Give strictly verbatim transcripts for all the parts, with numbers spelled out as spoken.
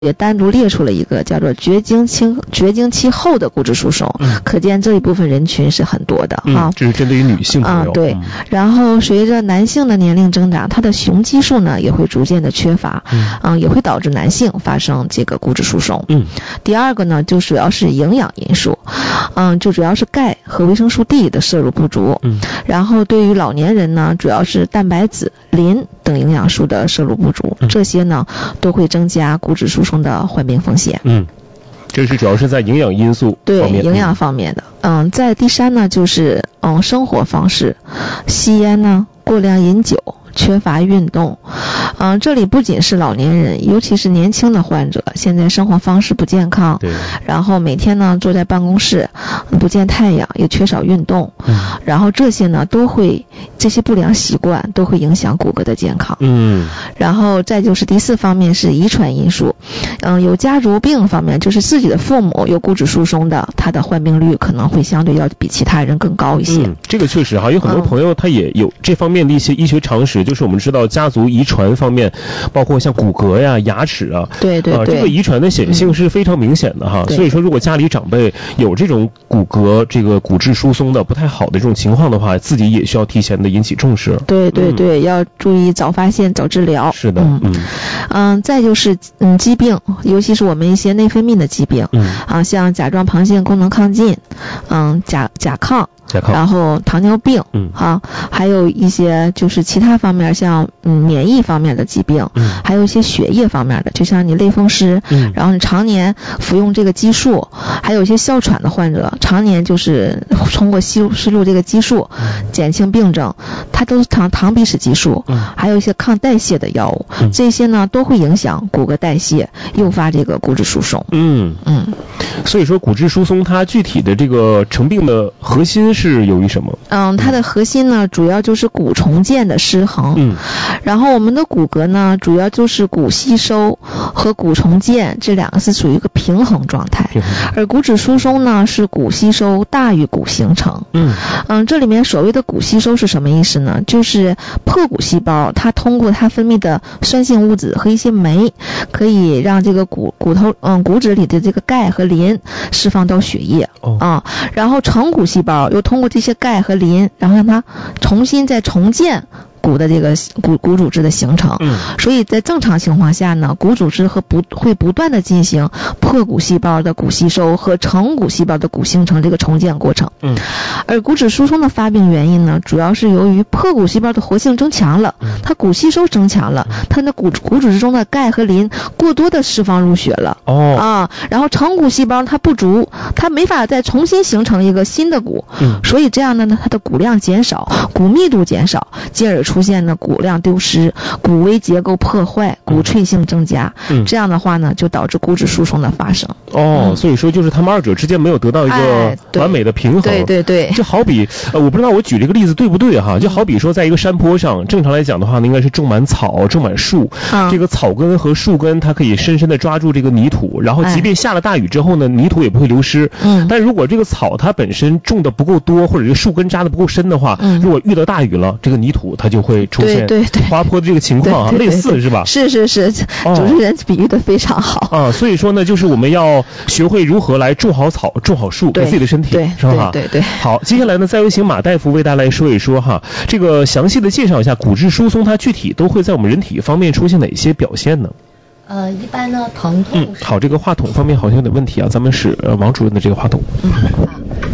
也单独列出了一个叫做绝经期绝经期后的骨质疏松，嗯、可见这一部分人群是很多的嗯、 啊。 这是针对于女性朋友。 嗯，对。嗯、然后随着男性的年龄增长，他的雄激素呢也会逐渐的缺乏，嗯，嗯也会导致男性发生这个骨质疏松。嗯。第二个呢，就主要是营养因素，嗯，就主要是钙和维生素 D 的摄入不足。嗯。然后对于老年人呢，主要是蛋白质、磷等营养素的摄入不足，嗯、这些呢都会增加骨质疏松的患病风险。 嗯，这是主要是在营养因素方面。 对，营养方面的。嗯，在第三呢，就是嗯生活方式，吸烟呢，过量饮酒，缺乏运动。嗯，这里不仅是老年人，尤其是年轻的患者，现在生活方式不健康，对，然后每天呢坐在办公室，不见太阳，也缺少运动，嗯，然后这些呢都会，这些不良习惯都会影响骨骼的健康。嗯，然后再就是第四方面是遗传因素，嗯，有家族病方面，就是自己的父母有骨质疏松的，他的患病率可能会相对要比其他人更高一些。 嗯，这个确实哈，有很多朋友他也有这方面的一些医学常识，嗯、就是我们知道家族遗传方面，包括像骨骼呀、牙齿啊， 对对对、呃， 这个遗传的显性是非常明显的哈。嗯、所以说，如果家里长辈有这种骨骼这个骨质疏松的不太好的这种情况的话，自己也需要提前的引起重视。 对对对，嗯、要注意早发现、早治疗。 是的， 嗯嗯，嗯再就是嗯疾病，尤其是我们一些内分泌的疾病，嗯啊，像甲状旁腺功能亢进，嗯甲甲亢。然后糖尿病，嗯，啊，还有一些就是其他方面，像嗯免疫方面的疾病，嗯，还有一些血液方面的，就像你类风湿，嗯，然后你常年服用这个激素，还有一些哮喘的患者，常年就是通过吸入吸入这个激素，嗯、减轻病症，它都是糖糖皮质激素，嗯，还有一些抗代谢的药物，嗯、这些呢都会影响骨骼代谢，诱发这个骨质疏松。 嗯嗯，所以说骨质疏松它具体的这个成病的核心是。是由于什么？ 嗯，它的核心呢，主要就是骨重建的失衡。嗯，然后我们的骨骼呢，主要就是骨吸收和骨重建这两个是属于一个平衡状态。平衡。而骨质疏松呢，是骨吸收大于骨形成。嗯嗯，这里面所谓的骨吸收是什么意思呢？就是破骨细胞它通过它分泌的酸性物质和一些酶，可以让这个骨骨头嗯骨质里的这个钙和磷释放到血液。哦。啊，然后成骨细胞又通过这些钙和磷，然后让它重新再重建骨的这个骨骨组织的形成。嗯，所以在正常情况下呢，骨组织和不会不断的进行破骨细胞的骨吸收和成骨细胞的骨形成这个重建过程。嗯，而骨质疏松的发病原因呢，主要是由于破骨细胞的活性增强了，它骨吸收增强了，它的骨骨组织中的钙和磷过多的释放入血了。哦啊，然后成骨细胞它不足，它没法再重新形成一个新的骨。嗯，所以这样的呢，它的骨量减少，骨密度减少，进而出现呢骨量丢失，骨微结构破坏，骨脆性增加。嗯，这样的话呢，就导致骨质疏松的发生。 哦，嗯、所以说就是他们二者之间没有得到一个完美的平衡。 哎、对对对， 就好比呃，我不知道我举这个例子对不对哈？就好比说，在一个山坡上，正常来讲的话呢，应该是种满草、种满树，嗯、这个草根和树根它可以深深的抓住这个泥土，然后即便下了大雨之后呢，泥土也不会流失。嗯，但如果这个草它本身种的不够多，或者这个树根扎的不够深的话，嗯、如果遇到大雨了，这个泥土它就会出现滑坡的这个情况啊，类似是吧？ 是是是，主持人比喻的非常好啊。所以说呢，就是我们要学会如何来种好草、种好树，给自己的身体，是吧？ 对对对。 好，接下来呢，再有请马大夫为大家来说一说哈，这个详细的介绍一下骨质疏松，它具体都会在我们人体方面出现哪些表现呢？ 呃，一般呢，疼痛。 嗯，好，这个话筒方面好像有点问题啊，咱们使呃王主任的这个话筒。嗯，好。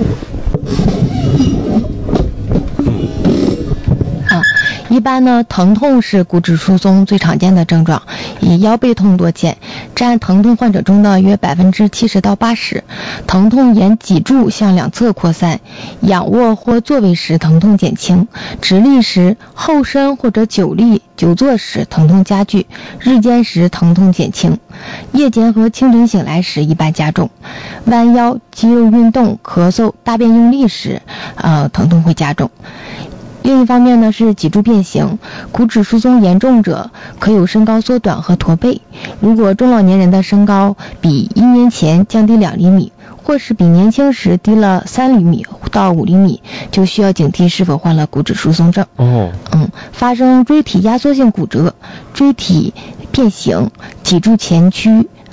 一般呢，疼痛是骨质疏松最常见的症状，以腰背痛多见，占疼痛患者中的约百分之七十到八十。疼痛沿脊柱向两侧扩散，仰卧或坐位时疼痛减轻，直立时、后伸或者久立、久坐时疼痛加剧，日间时疼痛减轻，夜间和清晨醒来时一般加重。弯腰、肌肉运动、咳嗽、大便用力时，呃，疼痛会加重。另一方面呢，是脊柱变形，骨质疏松严重者可有身高缩短和驼背。如果中老年人的身高比一年前降低两厘米，或是比年轻时低了三厘米到五厘米，就需要警惕是否患了骨质疏松症。哦，嗯，发生椎体压缩性骨折、椎体变形、脊柱前屈、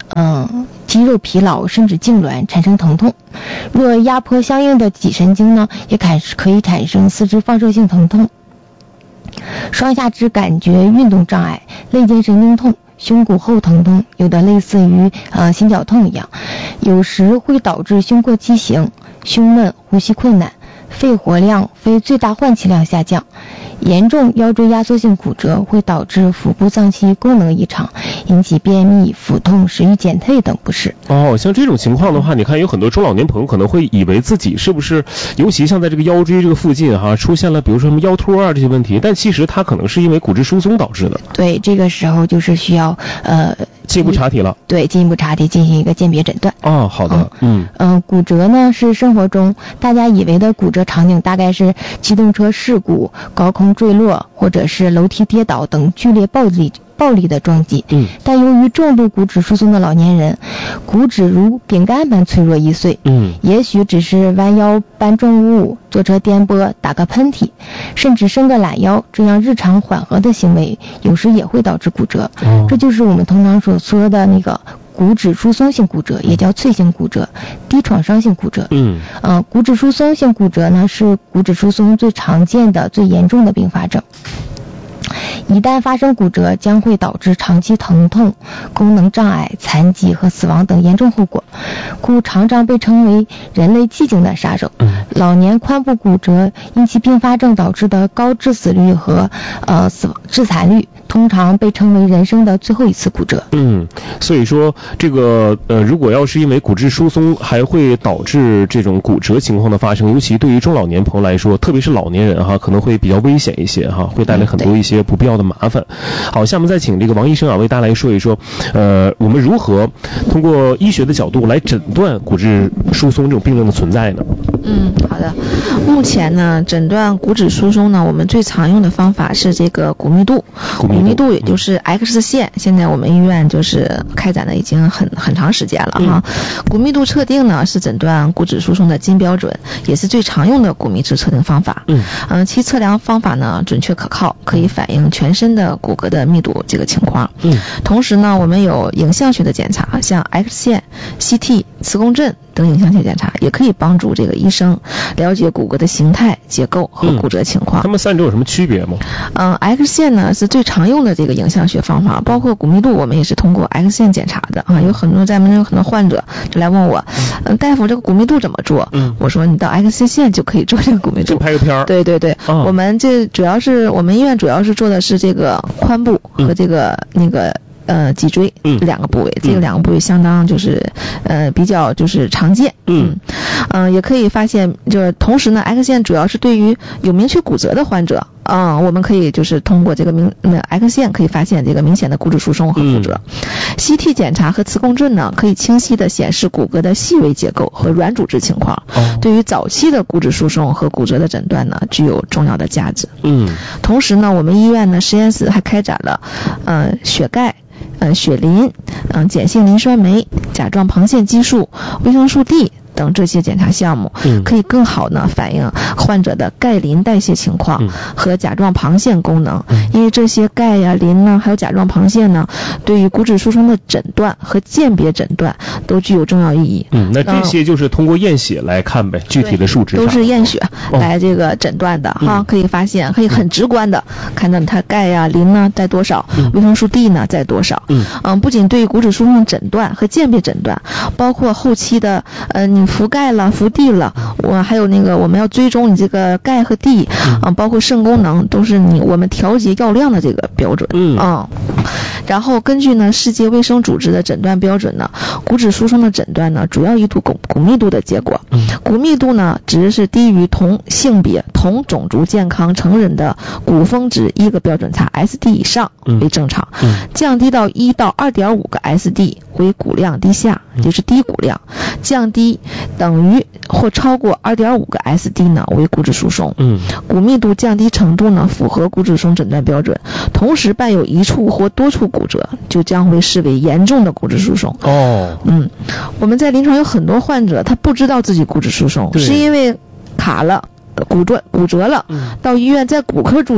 嗯，肌肉疲劳甚至痉挛，产生疼痛。若压迫相应的脊神经呢，也可可以产生四肢放射性疼痛。双下肢感觉运动障碍、肋间神经痛、胸骨后疼痛，有的类似于呃心绞痛一样，有时会导致胸廓畸形、胸闷、呼吸困难、肺活量非最大换气量下降。严重腰椎压缩性骨折会导致腹部脏器功能异常，引起便秘、腹痛、食欲减退等不适。 哦，像这种情况的话，你看有很多中老年朋友可能会以为自己是不是，尤其像在这个腰椎这个附近哈、啊，出现了比如说什么腰托啊这些问题，但其实它可能是因为骨质疏松导致的。 对，这个时候就是需要呃进一步查体了。 对，进一步查体进行一个鉴别诊断。 哦，好的，嗯嗯、呃，骨折呢是生活中大家以为的骨折场景，大概是机动车事故、高空坠落或者是楼梯跌倒等剧烈暴力暴力的撞击。 嗯， 但由于重度骨质疏松的老年人，骨质如饼干般脆弱易碎。 嗯， 也许只是弯腰搬重物、坐车颠簸、打个喷嚏，甚至伸个懒腰，这样日常缓和的行为，有时也会导致骨折。 哦、 这就是我们通常所说的那个骨质疏松性骨折，也叫脆性骨折、低创伤性骨折。 嗯， 呃，骨质疏松性骨折呢是骨质疏松最常见的、最严重的并发症。一旦发生骨折，将会导致长期疼痛、功能障碍、残疾和死亡等严重后果，故常常被称为人类寂静的杀手。 嗯， 老年髋部骨折因其并发症导致的高致死率和呃死亡致残率，通常被称为人生的最后一次骨折。 嗯，所以说这个呃，如果要是因为骨质疏松还会导致这种骨折情况的发生，尤其对于中老年朋友来说，特别是老年人哈，可能会比较危险一些哈，会带来很多一些不必要的麻烦。好，下面再请这个王医生啊，为大家来说一说，呃，我们如何通过医学的角度来诊断骨质疏松这种病症的存在呢？ 嗯，好的。目前呢，诊断骨质疏松呢，我们最常用的方法是这个骨密度。骨密度，骨密度也就是 X 线、嗯，现在我们医院就是开展的已经很很长时间了哈。嗯、骨密度测定呢是诊断骨质疏松的金标准，也是最常用的骨密度测定方法。嗯，嗯，其测量方法呢准确可靠，可以反映全身的骨骼的密度这个情况。嗯，同时呢，我们有影像学的检查，像 X 线、C T、磁共振等影像学检查，也可以帮助这个医生了解骨骼的形态、结构和骨折情况。 它、嗯、们三者有什么区别吗？ 嗯 ，X 线呢是最常用的这个影像学方法，包括骨密度，我们也是通过 X 线检查的啊。有很多在门诊有很多患者就来问我，嗯，大夫这个骨密度怎么做？嗯，我说你到 X 线就可以做这个骨密度， 就拍个片儿。 对对对，哦、我们这主要是我们医院主要是做的是这个髋部和这个、嗯、那个。呃，脊椎两个部位，嗯、这个两个部位相当就是呃比较就是常见，嗯，嗯、呃，也可以发现，就是同时呢 ，X 线主要是对于有明确骨折的患者，啊、嗯，我们可以就是通过这个明呃 X 线可以发现这个明显的骨质疏松和骨折。嗯、C T 检查和磁共振呢，可以清晰的显示骨骼的细微结构和软组织情况，哦、对于早期的骨质疏松和骨折的诊断呢，具有重要的价值。嗯，同时呢，我们医院呢实验室还开展了呃血钙。嗯，血磷、嗯，碱性磷酸酶、甲状旁腺激素、维生素 D 等这些检查项目，嗯，可以更好呢反映患者的钙磷代谢情况和甲状旁腺功能。嗯、因为这些钙呀、磷呢，还有甲状旁腺呢，对于骨质疏松的诊断和鉴别诊断都具有重要意义。 嗯，那这些就是通过验血来看呗，嗯、具体的数值都是验血来这个诊断的、哦、哈，可以发现，可以很直观的、嗯、看到它钙呀、磷呢在多少，嗯、维生素 D 呢在多少。嗯，嗯，不仅对于骨质疏松诊断和鉴别诊断，包括后期的呃你服钙了、服 D 了，我还有那个我们要追踪你这个钙和 D 啊、呃，包括肾功能都是你我们调节药量的这个标准。嗯啊、嗯，然后根据呢世界卫生组织的诊断标准呢，骨质疏松的诊断呢主要依图骨骨密度的结果。嗯，骨密度呢值是低于同性别、同种族健康成人的骨峰值一个标准差 S D 以上为正常，嗯嗯、降低到一到二点五个 S D 为骨量低下，就是低骨量，降低等于或超过 二点五个 S D 呢为骨质疏松。嗯，骨密度降低程度呢符合骨质疏松诊断标准，同时伴有一处或多处骨折，就将会视为严重的骨质疏松。哦，嗯，我们在临床有很多患者他不知道自己骨质疏松，是因为卡了。骨折骨折了，到医院在骨科住院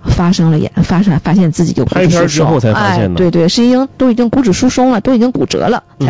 发生了眼发生发现自己就骨质疏松， 拍片之后才发现的。 哎，对对，是已经都已经骨质疏松了，都已经骨折了。